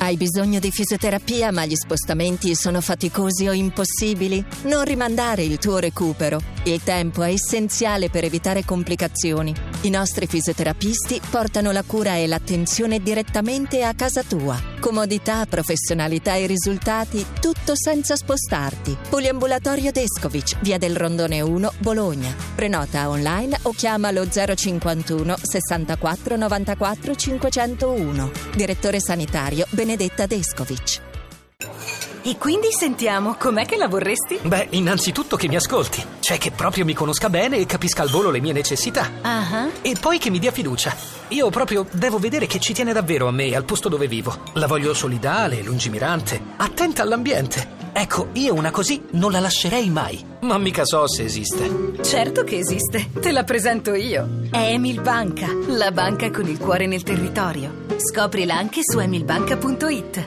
Hai bisogno di fisioterapia ma gli spostamenti sono faticosi o impossibili? Non rimandare il tuo recupero. Il tempo è essenziale per evitare complicazioni. I nostri fisioterapisti portano la cura e l'attenzione direttamente a casa tua. Comodità, professionalità e risultati, tutto senza spostarti. Poliambulatorio Descovich, via del Rondone 1, Bologna. Prenota online o chiama lo 051 64 94 501. Direttore sanitario Benedetta Descovich. E quindi sentiamo, com'è che la vorresti? Beh, innanzitutto che mi ascolti, cioè che proprio mi conosca bene e capisca al volo le mie necessità. E poi che mi dia fiducia. Io proprio devo vedere che ci tiene davvero a me e al posto dove vivo. La voglio solidale, lungimirante, attenta all'ambiente. Ecco, io una così non la lascerei mai. Ma mica so se esiste. Certo che esiste, te la presento io. È Emil Banca, la banca con il cuore nel territorio. Scoprila anche su emilbanca.it.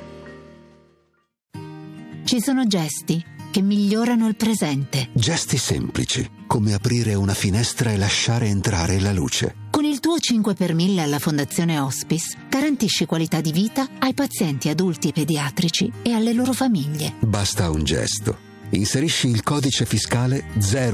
Ci sono gesti che migliorano il presente. Gesti semplici, come aprire una finestra e lasciare entrare la luce. Con il tuo 5 per 1000 alla Fondazione Hospice garantisci qualità di vita ai pazienti adulti e pediatrici e alle loro famiglie. Basta un gesto. Inserisci il codice fiscale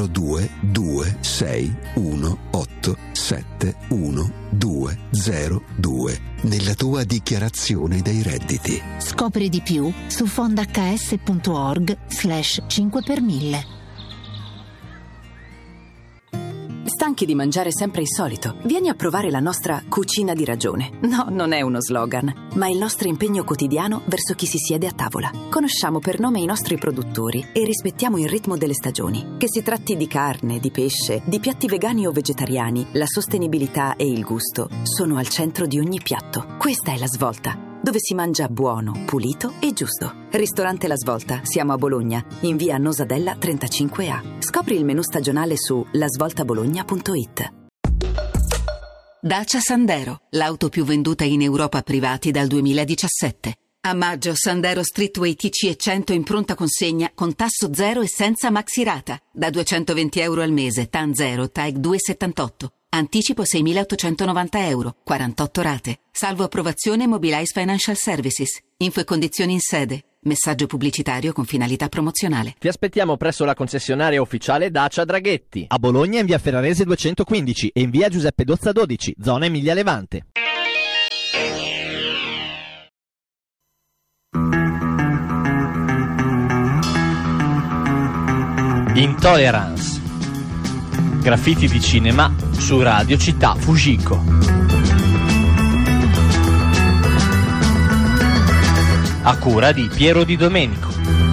0226187102 nella tua dichiarazione dei redditi. Scopri di più su fondhs.org/5 per 1000. Stanchi di mangiare sempre il solito? Vieni a provare la nostra cucina di ragione. No, non è uno slogan, ma il nostro impegno quotidiano verso chi si siede a tavola. Conosciamo per nome i nostri produttori e rispettiamo il ritmo delle stagioni. Che si tratti di carne, di pesce, di piatti vegani o vegetariani, la sostenibilità e il gusto sono al centro di ogni piatto. Questa è La Svolta, dove si mangia buono, pulito e giusto. Ristorante La Svolta, siamo a Bologna, in via Nosadella 35A. Scopri il menù stagionale su lasvoltabologna.it. Dacia Sandero, l'auto più venduta in Europa a privati dal 2017. A maggio Sandero Streetway TC 100 in pronta consegna con tasso zero e senza maxirata. Da €220 al mese, TAN 0, TAEG 278. Anticipo €6.890, 48 rate. Salvo approvazione Mobilize Financial Services. Info e condizioni in sede. Messaggio pubblicitario con finalità promozionale. Ti aspettiamo presso la concessionaria ufficiale Dacia Draghetti. A Bologna in via Ferrarese 215 e in via Giuseppe Dozza 12, zona Emilia Levante. Intolerance. Graffiti di cinema su Radio Città Fujiko. A cura di Piero Di Domenico.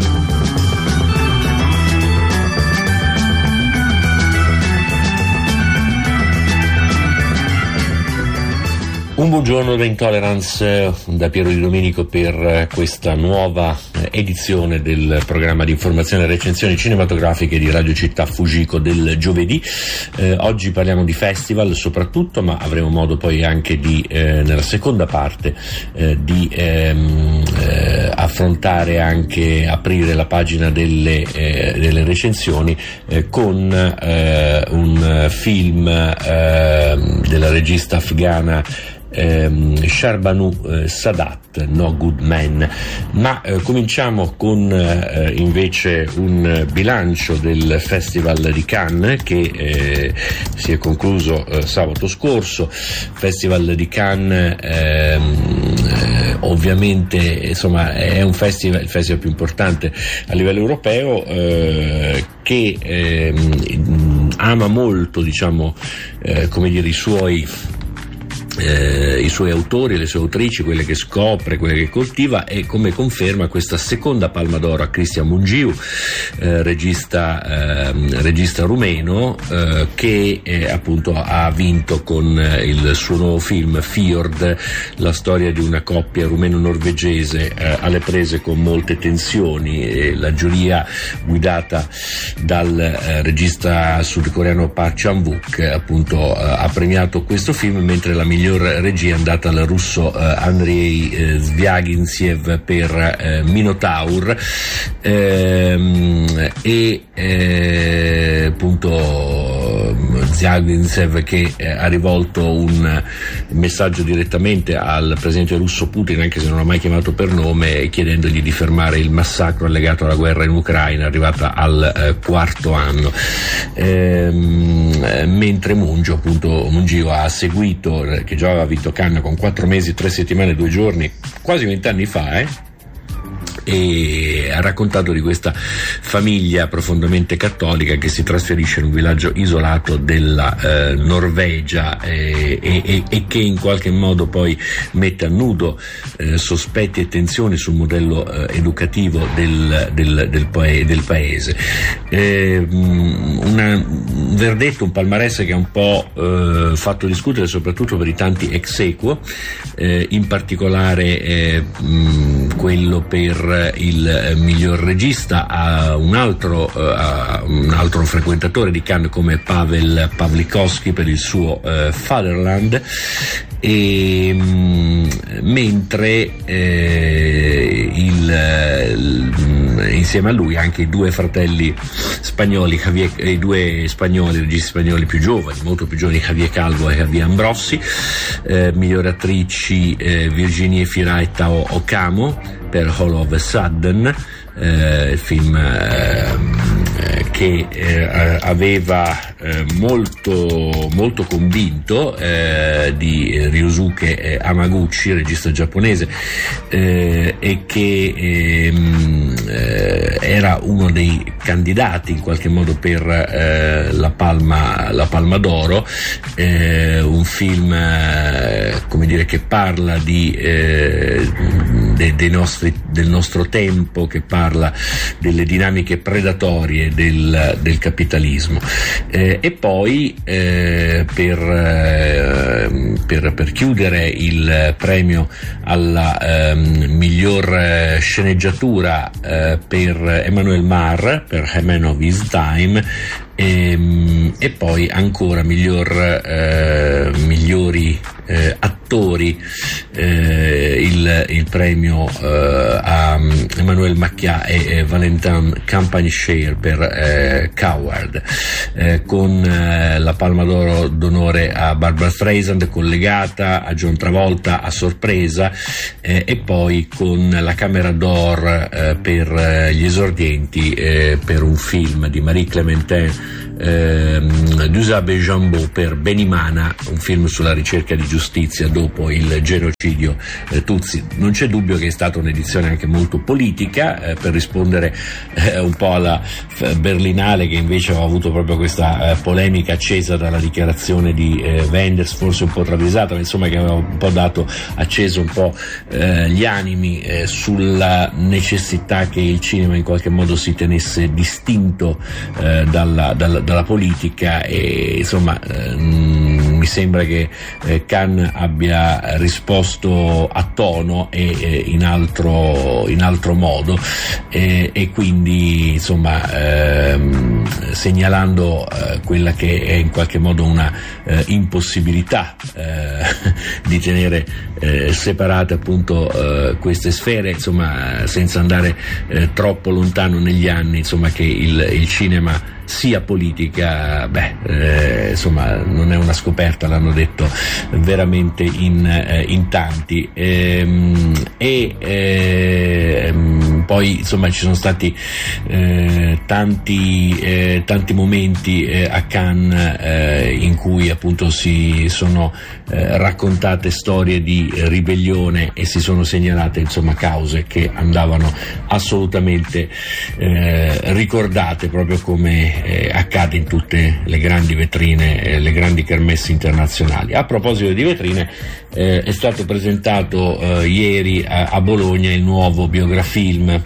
Un buongiorno da Intolerance, da Piero Di Domenico per questa nuova edizione del programma di informazione e recensioni cinematografiche di Radio Città Fujiko del giovedì. Oggi parliamo di festival soprattutto, ma avremo modo poi anche di, nella seconda parte, di affrontare anche, aprire la pagina delle recensioni con un film della regista afghana Shahrbanu Sadat, No Good Man. Ma cominciamo con invece un bilancio del Festival di Cannes che si è concluso sabato scorso. Festival di Cannes ovviamente insomma è un festival, il festival più importante a livello europeo, che ama molto, diciamo, come dire, i suoi autori, le sue autrici, quelle che scopre, quelle che coltiva, e come conferma questa seconda Palma d'Oro a Cristian Mungiu, regista rumeno, che appunto ha vinto con il suo nuovo film Fjord, la storia di una coppia rumeno-norvegese alle prese con molte tensioni. La giuria guidata dal regista sudcoreano Park Chan-wook appunto ha premiato questo film, mentre la miglior regia è andata al russo Andrei Zvyagintsev per Minotaur, e appunto Zviagintsev, che ha rivolto un messaggio direttamente al presidente russo Putin, anche se non l'ha mai chiamato per nome, chiedendogli di fermare il massacro legato alla guerra in Ucraina, arrivata al quarto anno. Mentre Mungiu ha seguito, che già aveva vinto Cannes con 4 mesi, 3 settimane e 2 giorni, quasi 20 anni fa, e ha raccontato di questa famiglia profondamente cattolica che si trasferisce in un villaggio isolato della Norvegia e che in qualche modo poi mette a nudo sospetti e tensioni sul modello educativo del paese. Un verdetto, un palmarès che ha un po' fatto discutere soprattutto per i tanti ex aequo, in particolare quello per il miglior regista a un altro frequentatore di Cannes come Pavel Pawlikowski per il suo Fatherland, mentre insieme a lui anche i due fratelli spagnoli, i due registi spagnoli più giovani, molto più giovani, Javier Calvo e Javier Ambrossi, miglior attrici Virginie Fira e Tao Okamo per All of a Sudden, il film che aveva molto convinto di Ryosuke Hamaguchi, regista giapponese, e che era uno dei candidati in qualche modo per la Palma d'Oro, un film come dire che parla del nostro tempo, che parla delle dinamiche predatorie del capitalismo, e poi per chiudere il premio alla miglior sceneggiatura per Emmanuel Mar per A Man of His Time, e poi ancora migliori attori, il premio a Emmanuel Macchia e Valentin Campanishare per Coward, con la Palma d'Oro d'onore a Barbra Streisand collegata, a John Travolta a sorpresa, e poi con la Camera d'Or per gli esordienti per un film di Marie Clementine Dusabe Jambeau per Benimana, un film sulla ricerca di giustizia dopo il genocidio Tutsi. Non c'è dubbio che è stata un'edizione anche molto politica, per rispondere un po' alla Berlinale, che invece ha avuto proprio questa polemica accesa dalla dichiarazione di Wenders, forse un po' travisata, ma insomma che aveva un po' acceso un po' gli animi sulla necessità che il cinema in qualche modo si tenesse distinto dalla politica, e insomma mi sembra che Cannes abbia risposto a tono e in altro modo, e quindi insomma segnalando quella che è in qualche modo una impossibilità di tenere separate appunto queste sfere, insomma senza andare troppo lontano negli anni, insomma che il cinema sia politica, insomma non è una scoperta, l'hanno detto veramente in tanti, poi insomma ci sono stati tanti momenti a Cannes in cui appunto si sono raccontate storie di ribellione e si sono segnalate insomma cause che andavano assolutamente ricordate, proprio come accade in tutte le grandi vetrine, le grandi kermesse internazionali. A proposito di vetrine, è stato presentato ieri a Bologna il nuovo Biografilm,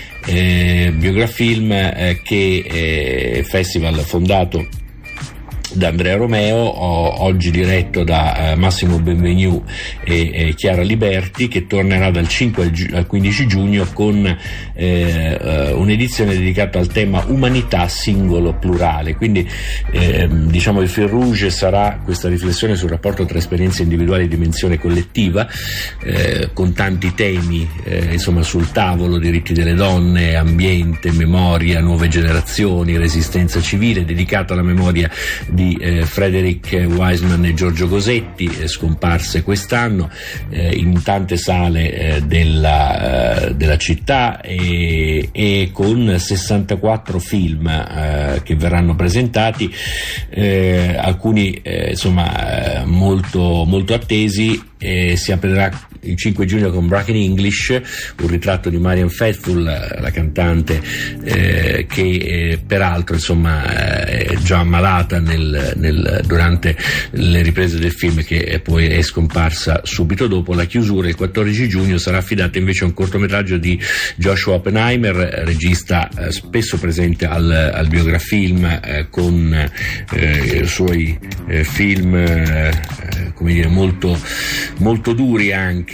che festival fondato da Andrea Romeo, oggi diretto da Massimo Benvenu e Chiara Liberti, che tornerà dal 5 al 15 giugno con un'edizione dedicata al tema umanità singolo plurale. Quindi diciamo il fil rouge sarà questa riflessione sul rapporto tra esperienza individuale e dimensione collettiva, con tanti temi insomma sul tavolo: diritti delle donne, ambiente, memoria, nuove generazioni, resistenza civile, dedicata alla memoria di di Frederick Wiseman e Giorgio Gosetti, scomparse quest'anno in tante sale della città, e con 64 film che verranno presentati, alcuni molto, molto attesi. Si aprirà il 5 giugno con Broken English, un ritratto di Marianne Faithfull, la cantante che peraltro è già ammalata durante le riprese del film, che poi è scomparsa subito dopo. La chiusura il 14 giugno sarà affidata invece a un cortometraggio di Joshua Oppenheimer, regista spesso presente al Biografilm, con i suoi film come dire molto, molto duri anche,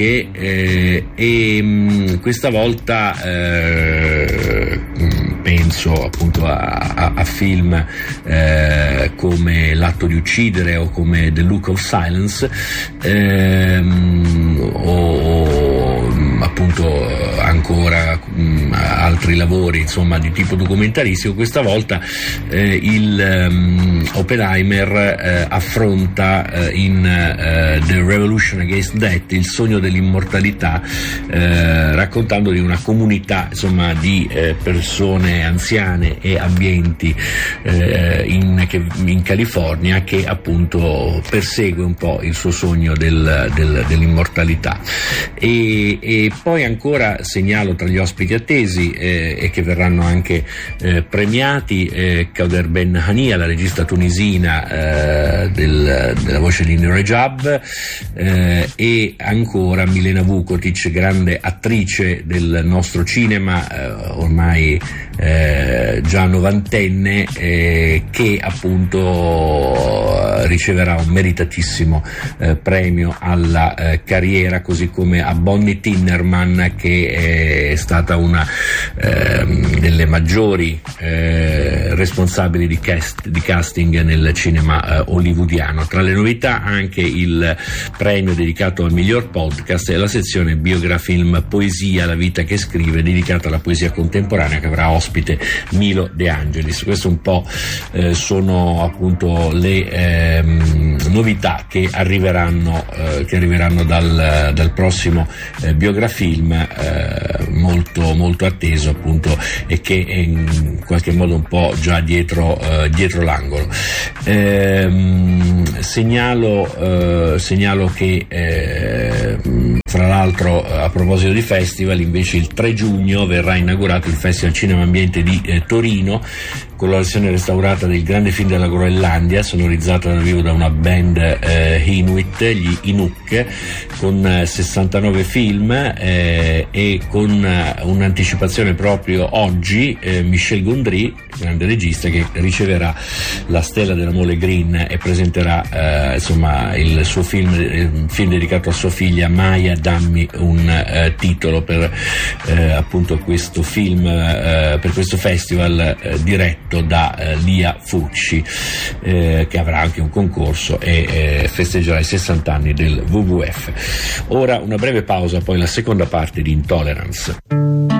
e questa volta penso appunto a film come L'atto di uccidere o come The Look of Silence, o appunto ancora altri lavori di tipo documentaristico. Questa volta Oppenheimer affronta in The Revolution Against Death il sogno dell'immortalità, raccontando di una comunità di persone anziane e abbienti in California, che appunto persegue un po' il suo sogno dell'immortalità. E poi ancora segnalo tra gli ospiti attesi e che verranno anche premiati Kauder Ben Hania, la regista tunisina della voce di Nurejab, e ancora Milena Vukotic, grande attrice del nostro cinema, ormai già novantenne, che appunto riceverà un meritatissimo premio alla carriera, così come a Bonnie Tinnerman, che è stata una delle maggiori responsabili di casting nel cinema hollywoodiano. Tra le novità anche il premio dedicato al miglior podcast e la sezione Biografilm Poesia, la vita che scrive, dedicata alla poesia contemporanea, che avrà ospite Milo De Angelis. Questo un po' sono appunto le novità che arriveranno dal prossimo Biografilm, molto, molto atteso appunto, e che è in qualche modo un po' già dietro l'angolo. Segnalo che fra l'altro, a proposito di festival, invece il 3 giugno verrà inaugurato il Festival Cinema Ambiente di Torino, con la versione restaurata del grande film della Groenlandia, sonorizzata dal vivo da una band Inuit, gli Inuk, con 69 film, e con un'anticipazione proprio oggi, Michel Gondry, grande regista, che riceverà la Stella della Mole Green e presenterà il suo film dedicato a sua figlia Maya. Dammi un titolo per appunto questo film, per questo festival diretto da Lia Fucci, che avrà anche un concorso e festeggerà i 60 anni del WWF. Ora una breve pausa, poi la seconda parte di Intolerance.